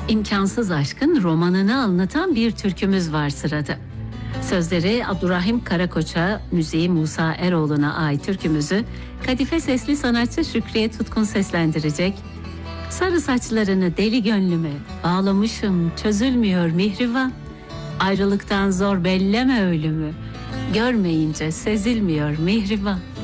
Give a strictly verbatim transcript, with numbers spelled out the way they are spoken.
İmkansız Aşk'ın romanını anlatan bir türkümüz var sırada. Sözleri Abdurrahim Karakoç'a, müziği Musa Eroğlu'na ait türkümüzü kadife sesli sanatçı Şükriye Tutkun seslendirecek. Sarı saçlarını deli gönlüme bağlamışım, çözülmüyor mihriban. Ayrılıktan zor belleme ölümü, görmeyince sezilmiyor mihriban.